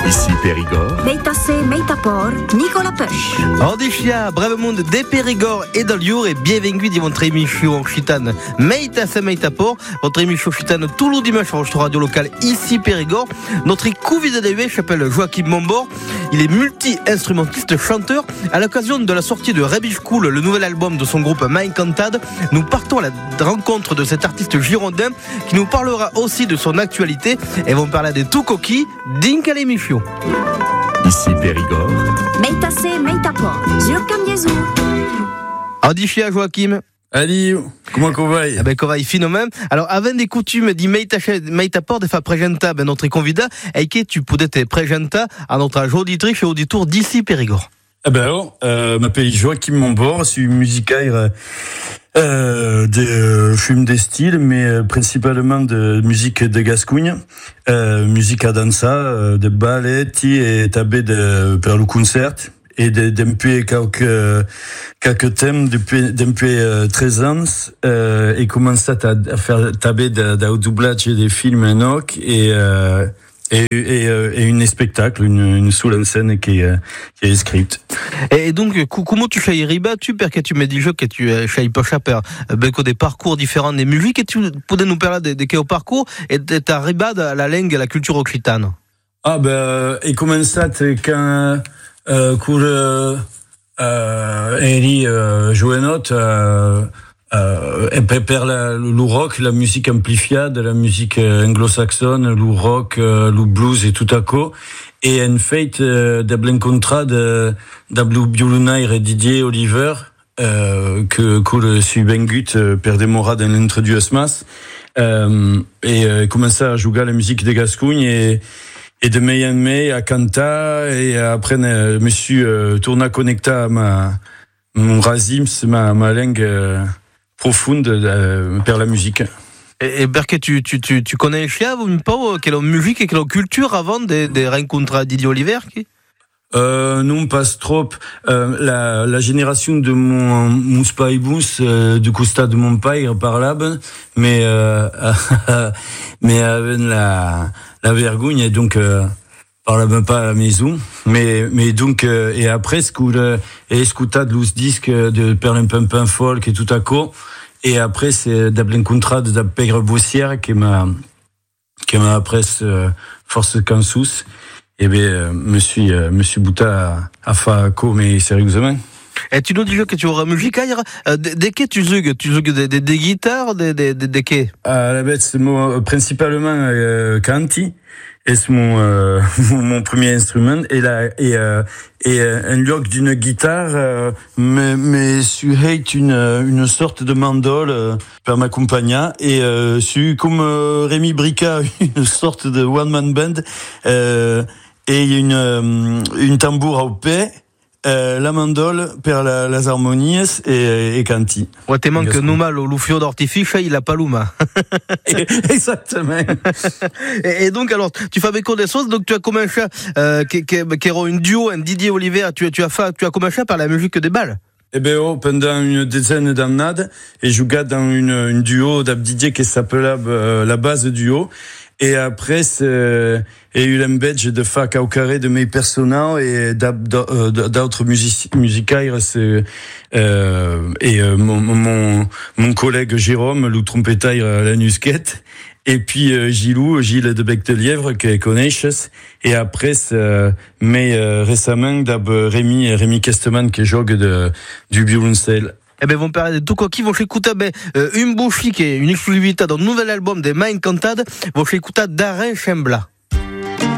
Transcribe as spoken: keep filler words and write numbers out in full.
Ici Périgord. Meitasse, Meitapor, Nicolas Pêche. Odiscia, breve monde de Périgord et de Liur et bienvenue dans votre émission occitane Meitasse, Meitapor, votre émission occitane tout le dimanche sur votre radio locale ici Périgord. Notre convié de V s'appelle Joachim Mombor. Il est multi-instrumentiste chanteur. À l'occasion de la sortie de Rubbish School, le nouvel album de son groupe Mind Cantad, nous partons à la rencontre de cet artiste girondin qui nous parlera aussi de son actualité et vont parler des tout coquilles d'Inca l'émission. Ici Périgord. Meitasse, Meitapor, sur Cambiezou. Odiscia, Joachim. Allez, comment qu'on va? Eh ben, qu'on va y finement. Alors, avant des coutumes, di Meitapor, de fa presenta, ben, notre convidat, et que tu pourrais te présenter à notre auditrice et auditeur d'ici Périgord. Eh ben, alors, euh, je m'appelle Joachim Mombor, je suis musicaire, euh, de, euh, je fume des styles, mais euh, principalement de musique de Gascogne, euh, musique à dansa, euh, de ballet, et tabé de, per le concert. Et d'un peu quelques quelques thèmes depuis depuis euh, treize ans euh, et commencé à, à faire taber de, de doublage des films en oc et euh, et et, et une spectacle une une sous en scène qui est qui est script. Et donc comment tu fais riba tu parce que tu me dis que tu fais pas chaper beaucoup des parcours différents des musiques et tu pourrais nous parler de de quel parcours et de ta riba à la langue et la culture occitane. Ah ben et comment ça quand Euh, cool, euh, euh, eri, euh, jouenot, euh, euh, et per la, le rock, la musique amplifiée, la musique anglo-saxonne, le rock, euh, le blues et tout à coup. Et en fait, euh, d'ablen contra de, d'ablu biolunaire et Didier Oliver, euh, que, cool, suis bengut, euh, per demora dans l'introducement, euh, et, euh, commençait à jouer la musique de Gascogne et, Et de mai en mai à Canta et après je me suis euh, tourné connecté à ma mon rasim, ma ma langue euh, profonde euh, per la musique. Et, et parce que tu tu tu tu connais chien un peu quelle musique et quelle culture avant de de rencontrer Didier Oliver qui Euh, non, pas trop. Euh, la, la génération de mon Mouspaïbous, euh, du Costa de mon père par là, mais euh, mais avec la la vergogne donc euh, par là même pas à la maison, mais mais donc euh, et après ce que et écouta de los disques de Perlin Pimpin folk et tout à coup et après c'est d'Ablin Contra de Pègre Bossière qui m'a qui m'a après euh, force Cansous. Eh bien, euh, me suis, euh, me suis bouté à, à faire mais sérieusement. Et tu nous dis que tu auras musique ailleurs. Euh, de que tu joues? Tu joues des de, de guitares, de, de, de, de que? À la bête, c'est mon, principalement, euh, Canti. Et c'est mon, euh, mon premier instrument. Et là, et, euh, et, euh, un lieu d'une guitare, euh, mais, mais, su hate une, une sorte de mandole, euh, per ma compagna. Et, euh, su, comme, euh, Rémi Brica, une sorte de one man band, euh, et il y a une, euh, une tambour au paix, euh, la mandole, per la, las harmonies et, et canti. Ouais, t'es manque nous mal au fio d'artifice, il a pas l'ouma. Exactement. et, et donc, alors, tu fais avec des choses, donc tu as commencé, euh, qui, qui, qui est une duo, un Didier Oliver, tu, tu as fait, tu as commencé par la musique des balles. Eh ben, oh, pendant une dizaine d'années, et je joue dans une, une duo d'Abdidier qui s'appelait, euh, la base duo. Et après, c'est, et eu l'embedge de fac au carré de mes personnages et d'autres music, musicaires, c'est, euh, et, euh, mon, mon, mon collègue Jérôme, le trompetaire à la Nusquette. Et puis, euh, Gilou, Gilles de Bec-de-Lièvre, que connaisses. Et après, c'est, euh, mais, euh, récemment, d'ab Rémi, Rémi Kesteman, qui joue de, du violoncelle. Eh ben, vont parler de tout quoi qui vont écouter, ben, euh, une bouche qui est une exclusivité dans le nouvel album de Mind Cantad, vont écouter Darren Chembla.